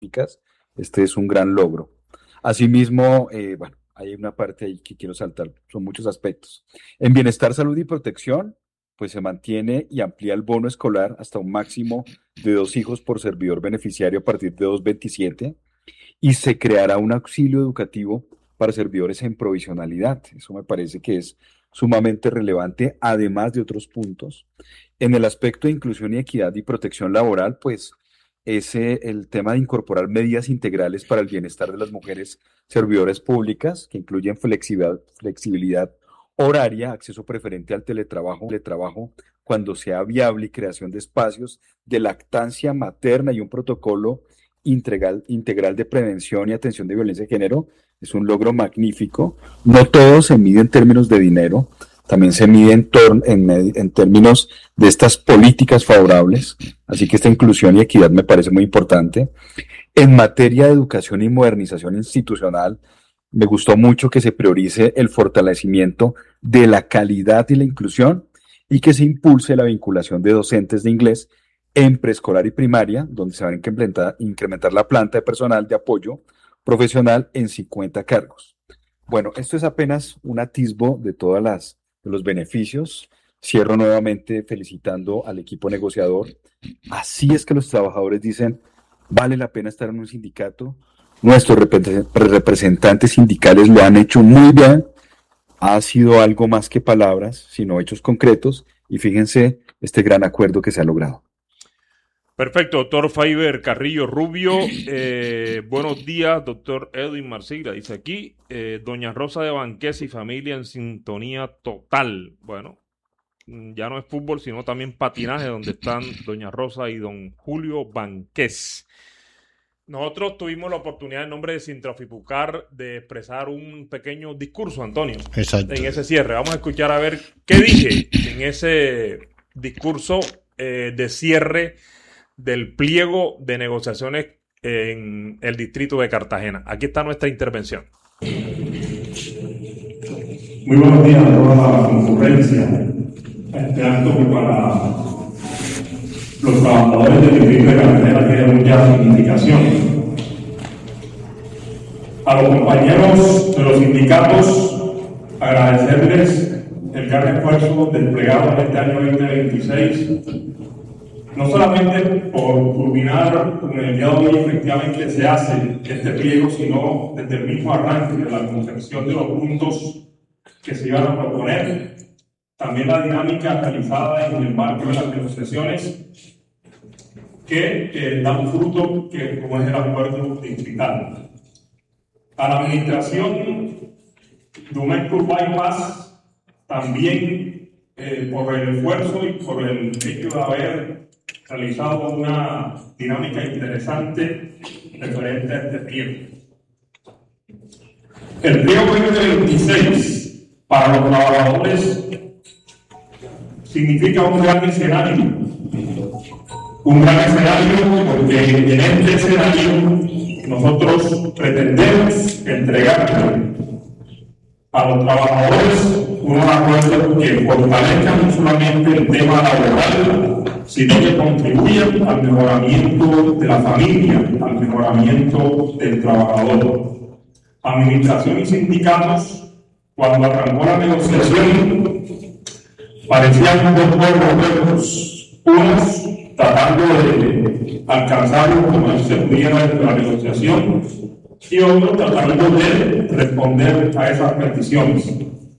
este es un gran logro. Asimismo, bueno, hay una parte ahí que quiero saltar, son muchos aspectos. En bienestar, salud y protección, pues se mantiene y amplía el bono escolar hasta un máximo de 2 hijos por servidor beneficiario a partir de 2,27 y se creará un auxilio educativo para servidores en provisionalidad. Eso me parece que es sumamente relevante, además de otros puntos. En el aspecto de inclusión y equidad y protección laboral, pues el tema de incorporar medidas integrales para el bienestar de las mujeres servidoras públicas, que incluyen flexibilidad horaria, acceso preferente al teletrabajo cuando sea viable y creación de espacios de lactancia materna y un protocolo integral de prevención y atención de violencia de género, es un logro magnífico. No todo se mide en términos de dinero, también se mide en términos de estas políticas favorables, así que esta inclusión y equidad me parece muy importante. En materia de educación y modernización institucional, me gustó mucho que se priorice el fortalecimiento de la calidad y la inclusión y que se impulse la vinculación de docentes de inglés en preescolar y primaria, donde se va a incrementar la planta de personal de apoyo profesional en 50 cargos. Bueno, esto es apenas un atisbo de de los beneficios. Cierro nuevamente felicitando al equipo negociador. Así es que los trabajadores dicen, vale la pena estar en un sindicato. Nuestros representantes sindicales lo han hecho muy bien. Ha sido algo más que palabras, sino hechos concretos. Y fíjense este gran acuerdo que se ha logrado. Perfecto, doctor Faiber Carrillo Rubio. Buenos días, doctor Edwin Marsiglia. Dice aquí, doña Rosa de Banqués y familia en sintonía total. Bueno, ya no es fútbol, sino también patinaje, donde están doña Rosa y don Julio Banqués. Nosotros tuvimos la oportunidad, en nombre de Sintrafipucar, de expresar un pequeño discurso, Antonio. Exacto. En ese cierre. Vamos a escuchar a ver qué dije en ese discurso de cierre del pliego de negociaciones en el distrito de Cartagena. Aquí está nuestra intervención. Muy buenos días a toda la concurrencia a este acto que para los trabajadores del distrito de Cartagena tiene mucha significación. A los compañeros de los sindicatos, agradecerles el gran esfuerzo desplegado en este año 2026, no solamente por culminar con el día de hoy efectivamente se hace este pliego, sino desde el mismo arranque de la concepción de los puntos que se iban a proponer, también la dinámica realizada en el marco de las negociaciones que da un fruto que como es el acuerdo distrital. A la administración Domestic Bypass también por el esfuerzo y por el hecho de haber realizado una dinámica interesante referente a este pliego. El pliego 2026 para los trabajadores significa un gran escenario. Un gran escenario porque en este escenario nosotros pretendemos entregar a los trabajadores unos acuerdos que fortalezcan no solamente el tema laboral, sino que contribuyan al mejoramiento de la familia, al mejoramiento del trabajador. Administración y sindicatos, cuando arrancó la negociación, parecían dos pueblos, unos tratando de alcanzar lo que más se pudiera dentro de la negociación y otros tratando de responder a esas peticiones.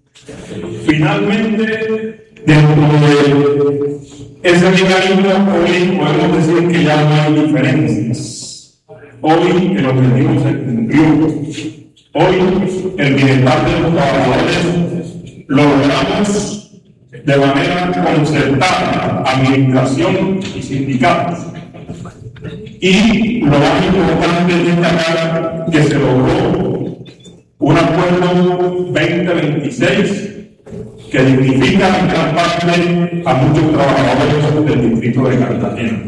Finalmente, dentro de ese mecanismo, hoy podemos decir que ya no hay diferencias. Hoy el objetivo se cumplió. Hoy el bienestar de los trabajadores lo logramos de manera concertada, administración y sindicatos. Y lo más importante es destacar que se logró un acuerdo 2026 que dignifica en gran parte a muchos trabajadores del distrito de Cartagena.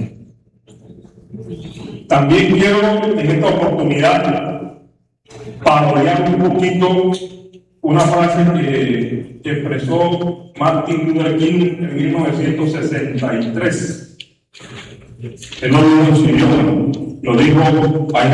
También quiero en esta oportunidad parodiar un poquito una frase que expresó Martin Luther King en 1963. Él no dijo en su idioma, lo dijo, hay